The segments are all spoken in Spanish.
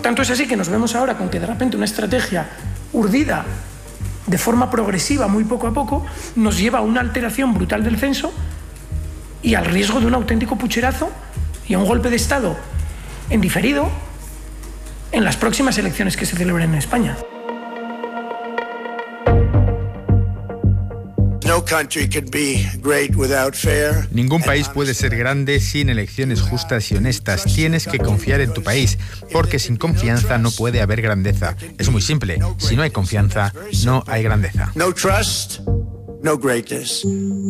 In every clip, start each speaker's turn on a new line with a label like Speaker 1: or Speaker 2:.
Speaker 1: Tanto es así que nos vemos ahora con que de repente una estrategia urdida de forma progresiva, muy poco a poco, nos lleva a una alteración brutal del censo y al riesgo de un auténtico pucherazo y a un golpe de Estado en diferido en las próximas elecciones que se celebren en España.
Speaker 2: Ningún país puede ser grande sin elecciones justas y honestas. Tienes que confiar en tu país, porque sin confianza no puede haber grandeza. Es muy simple. Si no hay confianza, no hay grandeza.
Speaker 3: No trust, no greatness.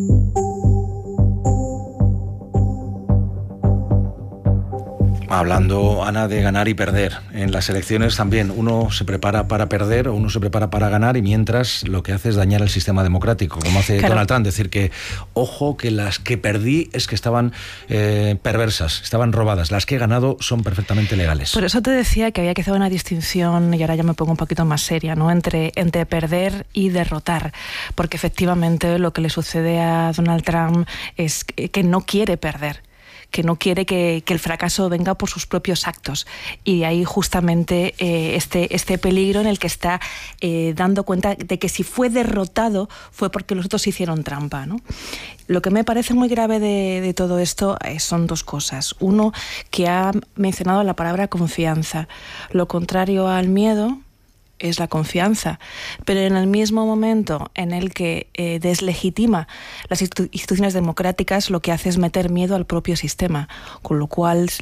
Speaker 4: Hablando, Ana, de ganar y perder. En las elecciones también uno se prepara para perder o uno se prepara para ganar, y mientras lo que hace es dañar el sistema democrático, como hace Donald Trump, decir que, ojo, que las que perdí es que estaban perversas, estaban robadas, las que he ganado son perfectamente legales.
Speaker 5: Por eso te decía que había que hacer una distinción, y ahora ya me pongo un poquito más seria, ¿no?, entre perder y derrotar, porque efectivamente lo que le sucede a Donald Trump es que no quiere perder, que no quiere que el fracaso venga por sus propios actos, y ahí justamente este peligro en el que está dando cuenta de que si fue derrotado fue porque los otros hicieron trampa, ¿no? Lo que me parece muy grave de todo esto son dos cosas. Uno, que ha mencionado la palabra confianza. Lo contrario al miedo es la confianza, pero en el mismo momento en el que deslegitima las instituciones democráticas, lo que hace es meter miedo al propio sistema, con lo cual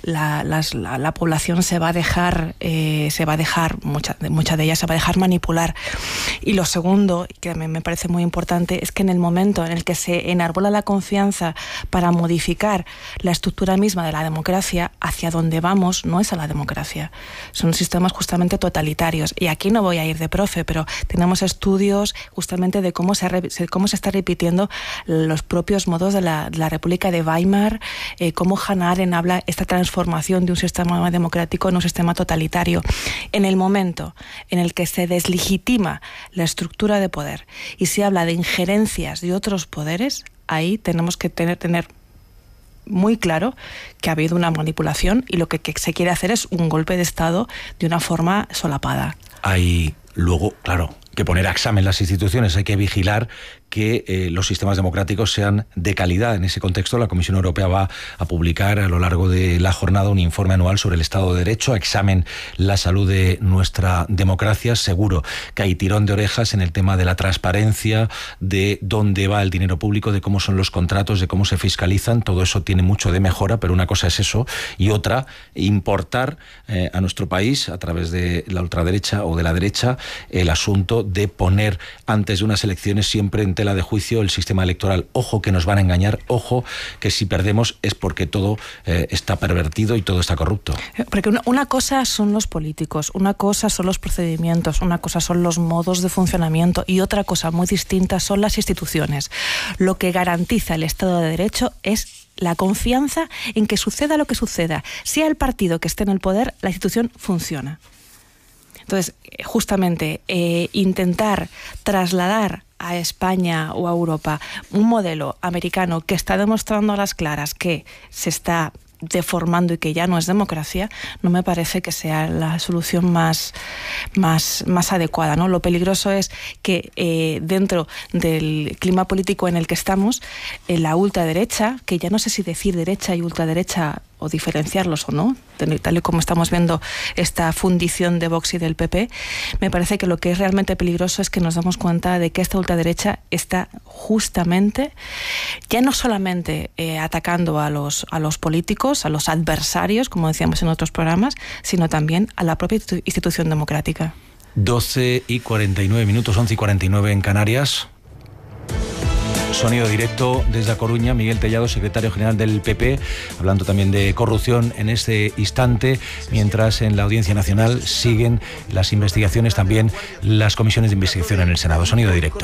Speaker 5: la población se va a dejar mucha de ella se va a dejar manipular. Y lo segundo, que me parece muy importante, es que en el momento en el que se enarbola la confianza para modificar la estructura misma de la democracia, hacia donde vamos no es a la democracia, son sistemas justamente totalitarios. Y aquí no voy a ir de profe, pero tenemos estudios justamente de cómo se está repitiendo los propios modos de la República de Weimar, cómo Hannah Arendt habla esta transformación de un sistema democrático en un sistema totalitario. En el momento en el que se deslegitima la estructura de poder y se habla de injerencias de otros poderes, ahí tenemos que tener muy claro que ha habido una manipulación, y lo que se quiere hacer es un golpe de Estado de una forma solapada.
Speaker 4: Hay luego, claro, que poner a examen las instituciones, hay que vigilar que los sistemas democráticos sean de calidad. En ese contexto, la Comisión Europea va a publicar a lo largo de la jornada un informe anual sobre el Estado de Derecho, examen la salud de nuestra democracia. Seguro que hay tirón de orejas en el tema de la transparencia, de dónde va el dinero público, de cómo son los contratos, de cómo se fiscalizan. Todo eso tiene mucho de mejora, pero una cosa es eso y otra, importar a nuestro país, a través de la ultraderecha o de la derecha, el asunto de poner antes de unas elecciones siempre en tela de juicio el sistema electoral. Ojo que nos van a engañar, ojo que si perdemos es porque todo está pervertido y todo está corrupto.
Speaker 5: Porque una cosa son los políticos, una cosa son los procedimientos, una cosa son los modos de funcionamiento, y otra cosa muy distinta son las instituciones. Lo que garantiza el Estado de Derecho es la confianza en que suceda lo que suceda, sea el partido que esté en el poder, la institución funciona. Entonces, justamente, intentar trasladar a España o a Europa un modelo americano que está demostrando a las claras que se está deformando y que ya no es democracia, no me parece que sea la solución más adecuada, ¿no? Lo peligroso es que dentro del clima político en el que estamos, la ultraderecha, que ya no sé si decir derecha y ultraderecha o diferenciarlos o no, tal y como estamos viendo esta fundición de Vox y del PP, me parece que lo que es realmente peligroso es que nos damos cuenta de que esta ultraderecha está justamente, ya no solamente atacando a los políticos, a los adversarios, como decíamos en otros programas, sino también a la propia institución democrática.
Speaker 4: 12:49, 11:49 en Canarias. Sonido directo desde A Coruña, Miguel Tellado, secretario general del PP, hablando también de corrupción en este instante, mientras en la Audiencia Nacional siguen las investigaciones, también las comisiones de investigación en el Senado. Sonido directo.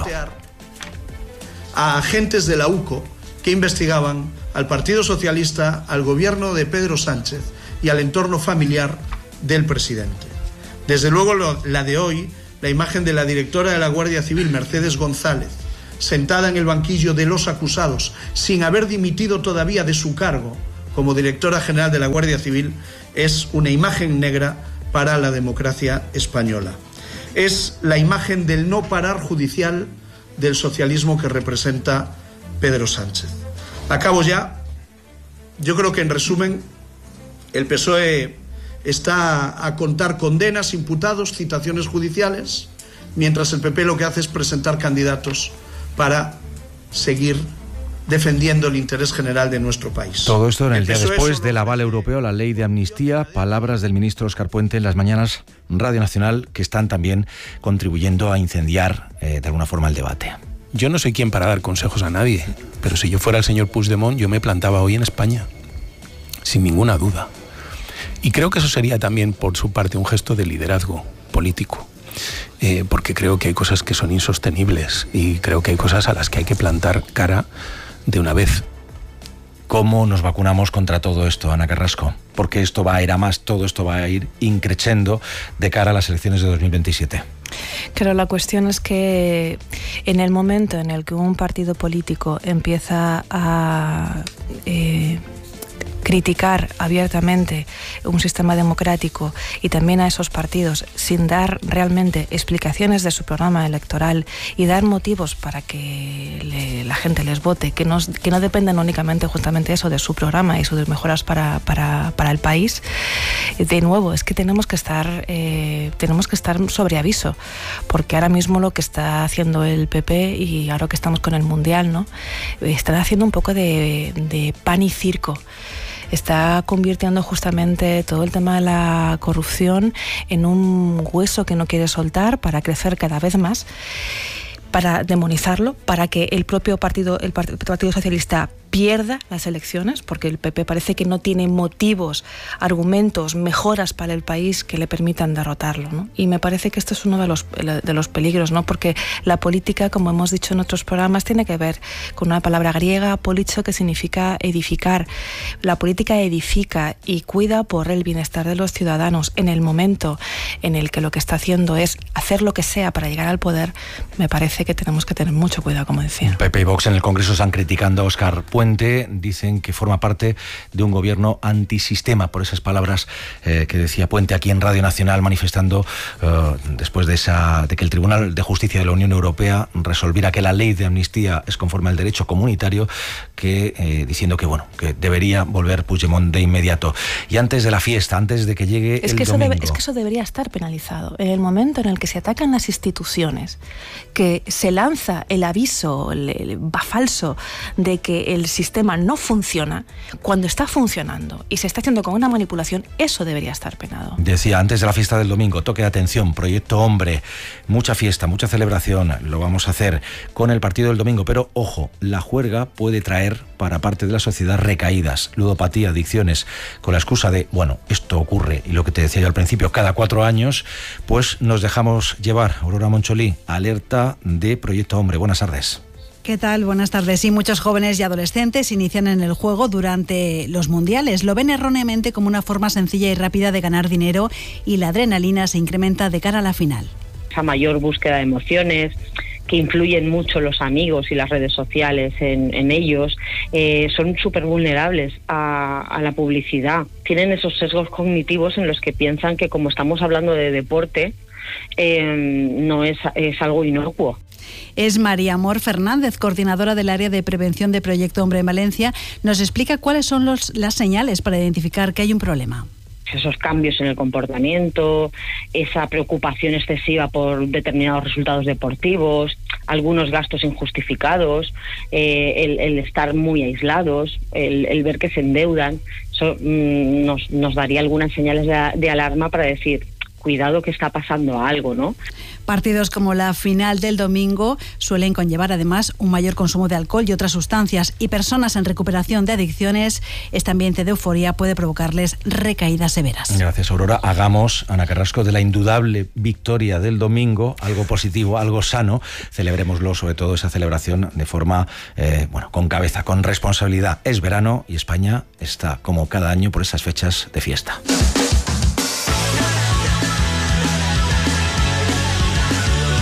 Speaker 6: A agentes de la UCO que investigaban al Partido Socialista, al gobierno de Pedro Sánchez y al entorno familiar del presidente. Desde luego la de hoy, la imagen de la directora de la Guardia Civil, Mercedes González, sentada en el banquillo de los acusados, sin haber dimitido todavía de su cargo como directora general de la Guardia Civil, es una imagen negra para la democracia española. Es la imagen del no parar judicial del socialismo que representa Pedro Sánchez. Acabo ya. Yo creo que, en resumen, el PSOE está a contar condenas, imputados, citaciones judiciales, mientras el PP lo que hace es presentar candidatos para seguir defendiendo el interés general de nuestro país.
Speaker 4: Todo esto en el día después del aval europeo a la ley de amnistía. Palabras del ministro Óscar Puente en las mañanas Radio Nacional, que están también contribuyendo a incendiar de alguna forma el debate.
Speaker 7: Yo no soy quien para dar consejos a nadie, pero si yo fuera el señor Puigdemont, yo me plantaba hoy en España, sin ninguna duda. Y creo que eso sería también, por su parte, un gesto de liderazgo político. Porque creo que hay cosas que son insostenibles y creo que hay cosas a las que hay que plantar cara de una vez.
Speaker 4: ¿Cómo nos vacunamos contra todo esto, Ana Carrasco? Porque esto va a ir a más, todo esto va a ir increciendo de cara a las elecciones de 2027.
Speaker 5: Claro, la cuestión es que en el momento en el que un partido político empieza a criticar abiertamente un sistema democrático y también a esos partidos sin dar realmente explicaciones de su programa electoral y dar motivos para que la gente les vote, que no dependan únicamente justamente eso de su programa y sus mejoras para el país, de nuevo es que tenemos que estar sobre aviso, porque ahora mismo lo que está haciendo el PP, y ahora que estamos con el Mundial, ¿no?, están haciendo un poco de pan y circo. Está convirtiendo justamente todo el tema de la corrupción en un hueso que no quiere soltar para crecer cada vez más, para demonizarlo, para que el propio partido, el Partido Socialista, pierda las elecciones, porque el PP parece que no tiene motivos, argumentos, mejoras para el país que le permitan derrotarlo, ¿no? Y me parece que esto es uno de los peligros, ¿no? Porque la política, como hemos dicho en otros programas, tiene que ver con una palabra griega, policho, que significa edificar. La política edifica y cuida por el bienestar de los ciudadanos. En el momento en el que lo que está haciendo es hacer lo que sea para llegar al poder, me parece que tenemos que tener mucho cuidado, como decía.
Speaker 4: PP y Vox en el Congreso están criticando a Óscar Puente. Dicen que forma parte de un gobierno antisistema, por esas palabras que decía Puente aquí en Radio Nacional, manifestando después de que el Tribunal de Justicia de la Unión Europea resolviera que la ley de amnistía es conforme al derecho comunitario, diciendo que que debería volver Puigdemont de inmediato. Y antes de la fiesta, antes de que llegue el domingo...
Speaker 5: Es que eso debería estar penalizado. En el momento en el que se atacan las instituciones, que se lanza el aviso falso de que el sistema no funciona, cuando está funcionando y se está haciendo con una manipulación, eso debería estar penado.
Speaker 4: Decía, antes de la fiesta del domingo, toque de atención, Proyecto Hombre, mucha fiesta, mucha celebración, lo vamos a hacer con el partido del domingo, pero ojo, la juerga puede traer para parte de la sociedad recaídas, ludopatía, adicciones, con la excusa de, esto ocurre, y lo que te decía yo al principio, cada 4 años, pues nos dejamos llevar. Aurora Moncholí, alerta de Proyecto Hombre. Buenas tardes.
Speaker 8: ¿Qué tal? Buenas tardes. Sí, muchos jóvenes y adolescentes inician en el juego durante los mundiales. Lo ven erróneamente como una forma sencilla y rápida de ganar dinero y la adrenalina se incrementa de cara a la final.
Speaker 9: Esa mayor búsqueda de emociones, que influyen mucho los amigos y las redes sociales en ellos, son súper vulnerables a la publicidad. Tienen esos sesgos cognitivos en los que piensan que, como estamos hablando de deporte, no es algo inocuo.
Speaker 8: Es María Amor Fernández, coordinadora del área de prevención de Proyecto Hombre en Valencia. Nos explica cuáles son las señales para identificar que hay un problema.
Speaker 9: Esos cambios en el comportamiento, esa preocupación excesiva por determinados resultados deportivos, algunos gastos injustificados, el estar muy aislados, el ver que se endeudan, eso nos daría algunas señales de alarma para decir, cuidado que está pasando algo, ¿no?
Speaker 8: Partidos como la final del domingo suelen conllevar además un mayor consumo de alcohol y otras sustancias, y personas en recuperación de adicciones, este ambiente de euforia puede provocarles recaídas severas.
Speaker 4: Gracias, Aurora. Hagamos, Ana Carrasco, de la indudable victoria del domingo algo positivo, algo sano. Celebrémoslo, sobre todo esa celebración, de forma, con cabeza, con responsabilidad. Es verano y España está, como cada año, por esas fechas de fiesta.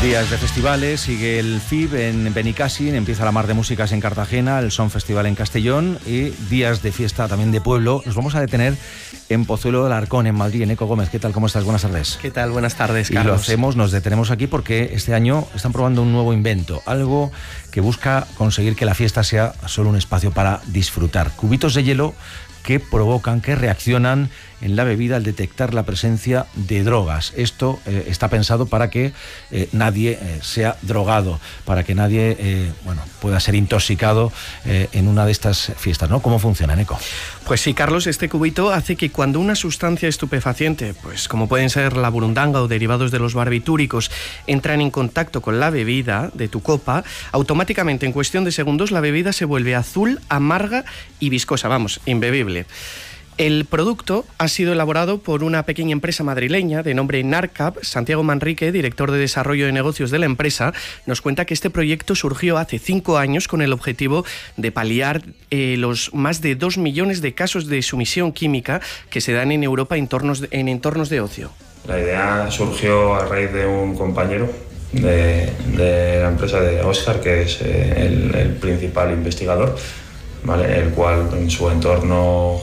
Speaker 4: Días de festivales, sigue el FIB en Benicàssim, empieza la Mar de Músicas en Cartagena, el Son Festival en Castellón y días de fiesta también de pueblo. Nos vamos a detener en Pozuelo de Alarcón, en Madrid. Eneco Gómez, ¿qué tal? ¿Cómo estás? Buenas tardes.
Speaker 10: ¿Qué tal? Buenas tardes, Carlos.
Speaker 4: Y lo hacemos, nos detenemos aquí porque este año están probando un nuevo invento, algo que busca conseguir que la fiesta sea solo un espacio para disfrutar. Cubitos de hielo que provocan, que reaccionan en la bebida al detectar la presencia de drogas. Esto está pensado para que nadie sea drogado, para que nadie pueda ser intoxicado en una de estas fiestas, ¿no? ¿Cómo funciona, Eneco?
Speaker 10: Pues sí, Carlos, este cubito hace que cuando una sustancia estupefaciente, pues como pueden ser la burundanga o derivados de los barbitúricos, entran en contacto con la bebida de tu copa, automáticamente en cuestión de segundos la bebida se vuelve azul, amarga y viscosa, imbebible. El producto ha sido elaborado por una pequeña empresa madrileña de nombre Narcap. Santiago Manrique, director de desarrollo de negocios de la empresa, nos cuenta que este proyecto surgió hace 5 años con el objetivo de paliar los más de 2 millones de casos de sumisión química que se dan en Europa en entornos de ocio.
Speaker 11: La idea surgió a raíz de un compañero de la empresa de Óscar, que es el principal investigador, ¿vale? El cual en su entorno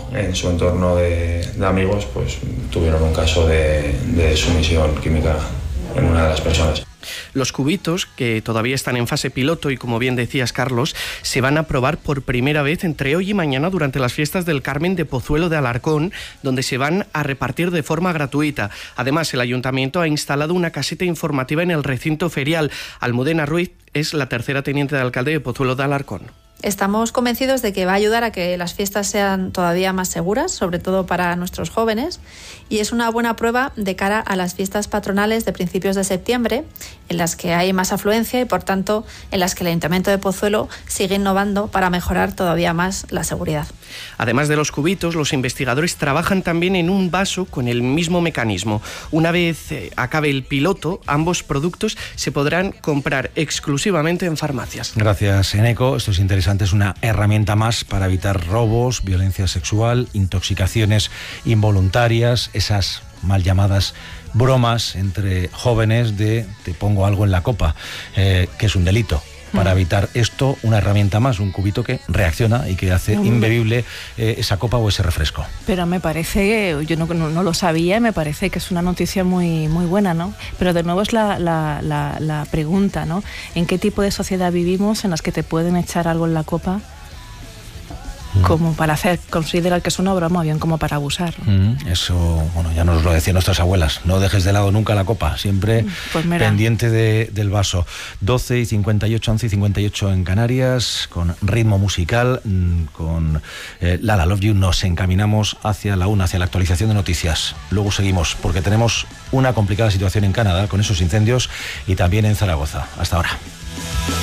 Speaker 11: de amigos pues tuvieron un caso de sumisión química en una de las personas.
Speaker 10: Los cubitos, que todavía están en fase piloto y como bien decías, Carlos, se van a probar por primera vez entre hoy y mañana durante las fiestas del Carmen de Pozuelo de Alarcón, donde se van a repartir de forma gratuita. Además, el ayuntamiento ha instalado una caseta informativa en el recinto ferial. Almudena Ruiz es la tercera teniente de alcalde de Pozuelo de Alarcón.
Speaker 12: Estamos convencidos de que va a ayudar a que las fiestas sean todavía más seguras, sobre todo para nuestros jóvenes, y es una buena prueba de cara a las fiestas patronales de principios de septiembre, en las que hay más afluencia y, por tanto, en las que el Ayuntamiento de Pozuelo sigue innovando para mejorar todavía más la seguridad.
Speaker 10: Además de los cubitos, los investigadores trabajan también en un vaso con el mismo mecanismo. Una vez acabe el piloto, ambos productos se podrán comprar exclusivamente en farmacias.
Speaker 4: Gracias, Eneco. Esto es interesante. Es una herramienta más para evitar robos, violencia sexual, intoxicaciones involuntarias, esas mal llamadas bromas entre jóvenes de te pongo algo en la copa, que es un delito. Para evitar esto, una herramienta más, un cubito que reacciona y que hace imbebible esa copa o ese refresco.
Speaker 5: Pero me parece, yo no lo sabía, me parece que es una noticia muy, muy buena, ¿no? Pero de nuevo es la pregunta, ¿no? ¿En qué tipo de sociedad vivimos en las que te pueden echar algo en la copa como para considerar que es una broma, bien como para abusar?
Speaker 4: Eso, ya nos lo decían nuestras abuelas, no dejes de lado nunca la copa, siempre pendiente del vaso. 12:58, 11:58 en Canarias, con ritmo musical, con Lala Love You, nos encaminamos hacia la actualización de noticias. Luego seguimos, porque tenemos una complicada situación en Canadá con esos incendios y también en Zaragoza. Hasta ahora.